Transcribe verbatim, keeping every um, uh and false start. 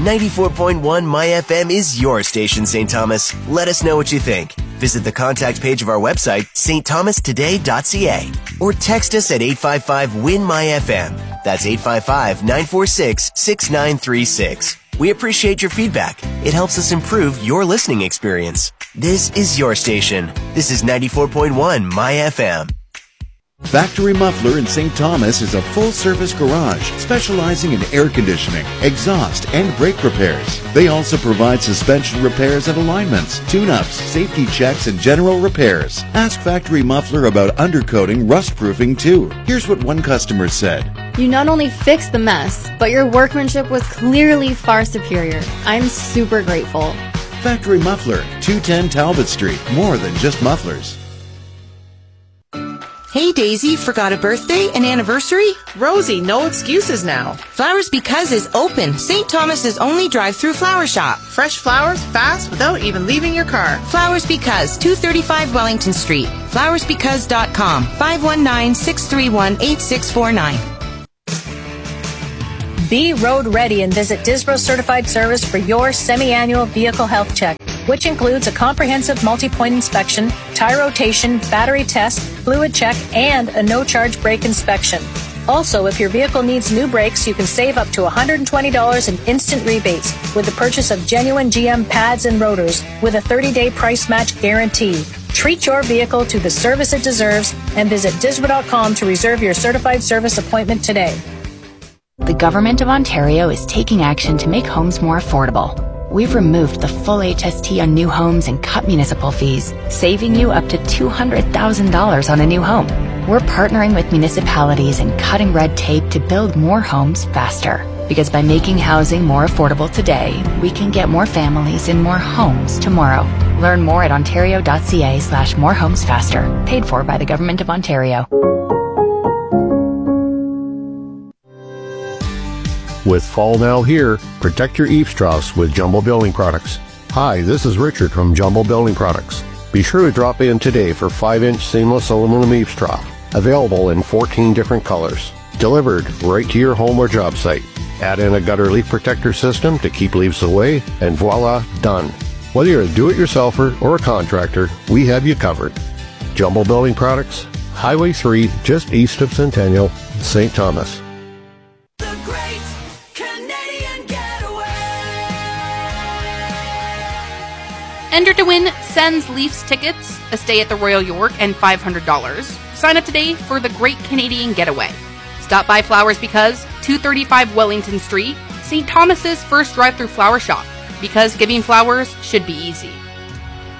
ninety-four point one My F M is your station, Saint Thomas. Let us know what you think. Visit the contact page of our website, s t thomas today dot c a, or text us at eight five five, W I N, M Y F M. That's eight five five, nine four six, six nine three six. We appreciate your feedback. It helps us improve your listening experience. This is your station. This is ninety-four point one My F M. Factory Muffler in Saint Thomas is a full-service garage specializing in air conditioning, exhaust, and brake repairs. They also provide suspension repairs and alignments, tune-ups, safety checks, and general repairs. Ask Factory Muffler about undercoating, rust-proofing, too. Here's what one customer said. You not only fixed the mess, but your workmanship was clearly far superior. I'm super grateful. Factory Muffler, two ten Talbot Street. More than just mufflers. Hey, Daisy, forgot a birthday, an anniversary? Rosie, no excuses now. Flowers Because is open. Saint Thomas's only drive-through flower shop. Fresh flowers, fast, without even leaving your car. Flowers Because, two thirty-five Wellington Street. flowers because dot com, five one nine, six three one, eight six four nine. Be road ready and visit Disbro Certified Service for your semi-annual vehicle health check, which includes a comprehensive multi-point inspection, tire rotation, battery test, fluid check, and a no-charge brake inspection. Also, if your vehicle needs new brakes, you can save up to one hundred twenty dollars in instant rebates with the purchase of genuine G M pads and rotors with a thirty-day price match guarantee. Treat your vehicle to the service it deserves and visit disbro dot com to reserve your certified service appointment today. The Government of Ontario is taking action to make homes more affordable. We've removed the full H S T on new homes and cut municipal fees, saving you up to two hundred thousand dollars on a new home. We're partnering with municipalities and cutting red tape to build more homes faster. Because by making housing more affordable today, we can get more families in more homes tomorrow. Learn more at ontario dot c a slash more homes faster. Paid for by the Government of Ontario. With fall now here, protect your eaves troughs with Jumbo Building Products. Hi, this is Richard from Jumbo Building Products. Be sure to drop in today for five inch seamless aluminum eaves trough, available in fourteen different colors. Delivered right to your home or job site. Add in a gutter leak protector system to keep leaves away, and voila, done. Whether you're a do-it-yourselfer or a contractor, we have you covered. Jumbo Building Products, Highway three, just east of Centennial, Saint Thomas. Enter to win Sens Leafs tickets, a stay at the Royal York, and five hundred dollars. Sign up today for the Great Canadian Getaway. Stop by Flowers Because, two thirty-five Wellington Street, Saint Thomas's first drive-through flower shop. Because giving flowers should be easy.